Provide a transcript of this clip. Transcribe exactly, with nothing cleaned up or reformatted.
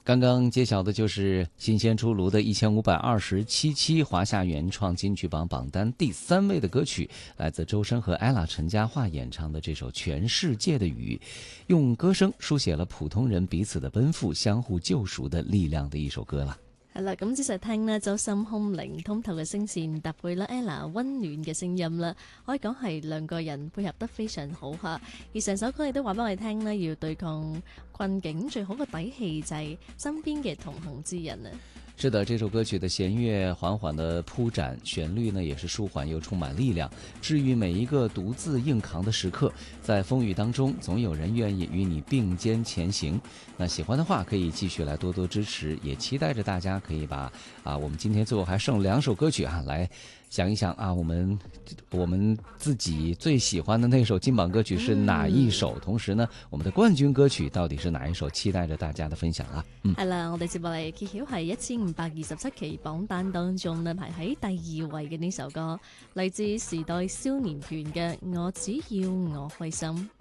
刚刚揭晓的就是新鲜出炉的一千五百二十七期华夏原创金曲榜榜单第三位的歌曲，来自周深和 ella 陈嘉桦演唱的这首《全世界的雨》，用歌聲書寫了普通人彼此的奔赴、相互救贖的力量的一首歌啦。 係啦，咁只係聽呢周深空靈通透嘅聲線搭配啦 ella 溫暖嘅聲音啦，可以講係兩個人配合得非常好嚇。而成首歌亦都話俾我哋聽呢，要對抗困境最好嘅底氣就係身邊嘅同行之人啊。 是的，这首歌曲的弦乐缓缓的铺展，旋律呢也是舒缓又充满力量，治愈每一个独自硬扛的时刻。在风雨当中，总有人愿意与你并肩前行。那喜欢的话，可以继续来多多支持，也期待着大家可以把啊，我们今天最后还剩两首歌曲啊，来想一想啊，我们我们自己最喜欢的那首金榜歌曲是哪一首？嗯、同時呢，我們的冠軍歌曲到底是哪一首？期待着大家的分享啦。嗯， 係啦，我哋接落嚟揭曉係一千五百二十七期榜單當中呢排喺第二位嘅呢首歌，嚟自時代少年團嘅《我只要我開心》。